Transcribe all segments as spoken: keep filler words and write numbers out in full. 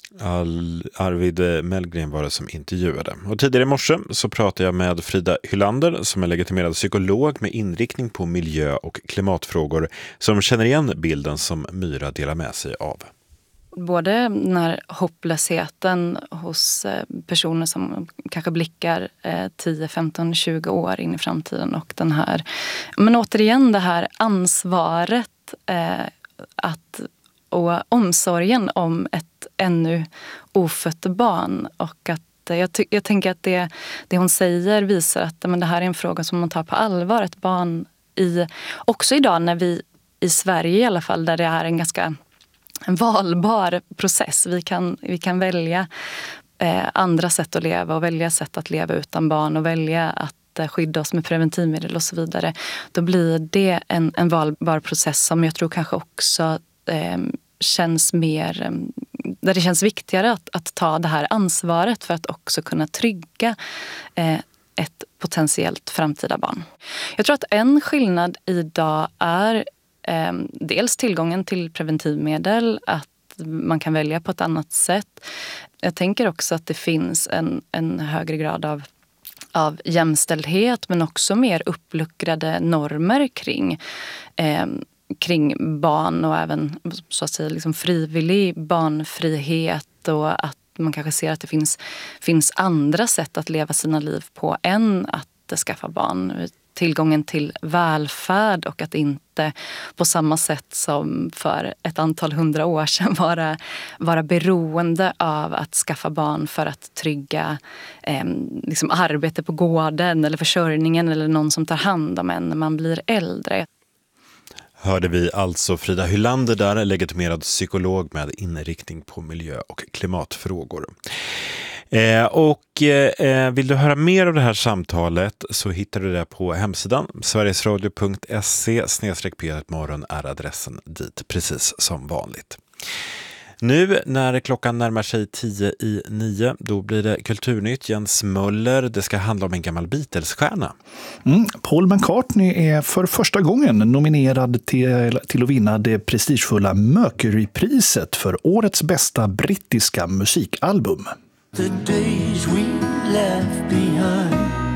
All Arvid Mellgren var det som intervjuade. Och tidigare i morse så pratade jag med Frida Hylander som är legitimerad psykolog med inriktning på miljö- och klimatfrågor som känner igen bilden som Myra delar med sig av. Både den här hopplösheten hos personer som kanske blickar tio, femton, tjugo år in i framtiden och den här, men återigen det här ansvaret eh, att, och omsorgen om ett ännu ofött barn, och att jag, ty- jag tänker att det, det hon säger visar att men det här är en fråga som man tar på allvar. Ett barn i, också idag när vi i Sverige i alla fall, där det är en ganska en valbar process. Vi kan, vi kan välja eh, andra sätt att leva och välja sätt att leva utan barn och välja att eh, skydda oss med preventivmedel och så vidare. Då blir det en, en valbar process som jag tror kanske också eh, känns mer, eh, där det känns viktigare att, att ta det här ansvaret för att också kunna trygga eh, ett potentiellt framtida barn. Jag tror att en skillnad idag är Eh, dels tillgången till preventivmedel, att man kan välja på ett annat sätt. Jag tänker också att det finns en, en högre grad av, av jämställdhet, men också mer uppluckrade normer kring, eh, kring barn och även så att säga, liksom frivillig barnfrihet, och att man kanske ser att det finns, finns andra sätt att leva sina liv på än att skaffa barn. Tillgången till välfärd och att inte på samma sätt som för ett antal hundra år sedan vara, vara beroende av att skaffa barn för att trygga eh, liksom arbete på gården eller försörjningen eller någon som tar hand om en när man blir äldre. Hörde vi alltså Frida Hylander där, legitimerad psykolog med inriktning på miljö- och klimatfrågor. Eh, och eh, vill du höra mer av det här samtalet så hittar du det på hemsidan. sverigesradio punkt se snedstreck p ett morgon är adressen dit, precis som vanligt. Nu när klockan närmar sig tio i nio, då blir det Kulturnytt. Jens Möller, det ska handla om en gammal Beatles-stjärna. Mm, Paul McCartney är för första gången nominerad till, till att vinna det prestigefulla Mercury-priset för årets bästa brittiska musikalbum. The days we left behind.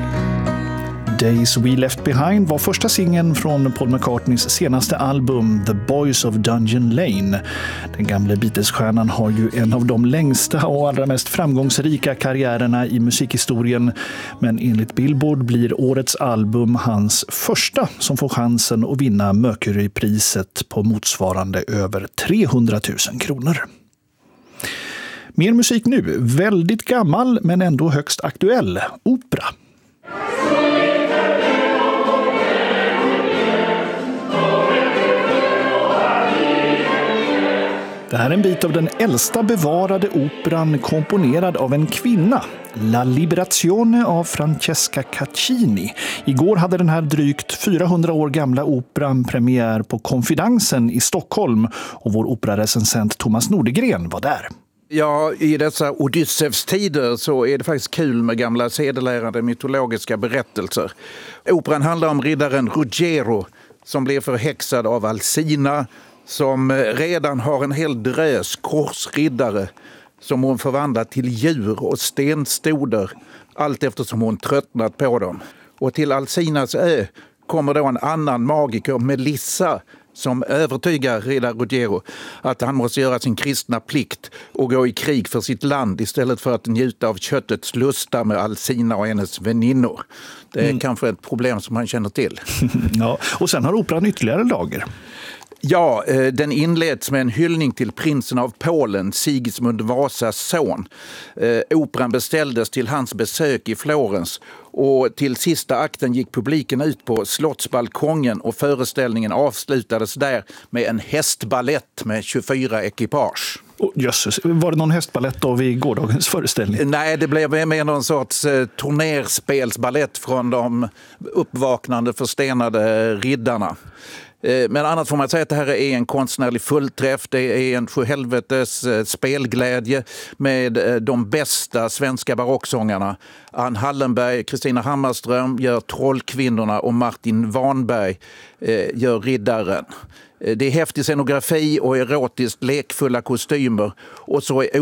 Days We Left Behind var första singeln från Paul McCartneys senaste album The Boys of Dungeon Lane. Den gamla Beatles-stjärnan har ju en av de längsta och allra mest framgångsrika karriärerna i musikhistorien, men enligt Billboard blir årets album hans första som får chansen att vinna Mercury-priset på motsvarande över trehundratusen kronor. Mer musik nu, väldigt gammal men ändå högst aktuell, opera. Det här är en bit av den äldsta bevarade operan komponerad av en kvinna, La Liberazione av Francesca Caccini. Igår hade den här drygt fyrahundra år gamla operan premiär på Konfidensen i Stockholm och vår operarecensent Thomas Nordegren var där. Ja, i dessa Odysseus tider så är det faktiskt kul med gamla sedelärande mytologiska berättelser. Operan handlar om riddaren Ruggiero som blev förhäxad av Alcina, som redan har en hel drös korsriddare som hon förvandlat till djur och stenstoder allt eftersom hon tröttnat på dem. Och till Alcinas ö kommer då en annan magiker, Melissa, som övertygar riddare Ruggiero att han måste göra sin kristna plikt och gå i krig för sitt land istället för att njuta av köttets lusta med Alcina och hennes väninnor. Det är mm. kanske ett problem som han känner till. Ja, och sen har operan ytterligare lager. Ja, den inleds med en hyllning till prinsen av Polen, Sigismund Vasas son. Operan beställdes till hans besök i Florens och till sista akten gick publiken ut på slottsbalkongen och föreställningen avslutades där med en hästballett med tjugofyra ekipage. Oh, jösses, var det någon hästballett då vid gårdagens föreställning? Nej, det blev med någon sorts eh, turnerspelsballett från de uppvaknande förstenade riddarna. Men annat får man säga att det här är en konstnärlig fullträff. Det är en sjuhelvetes spelglädje med de bästa svenska barocksångarna. Ann Hallenberg, Kristina Hammarström gör Trollkvinnorna och Martin Wanberg gör Riddaren. Det är häftig scenografi och erotiskt lekfulla kostymer och så är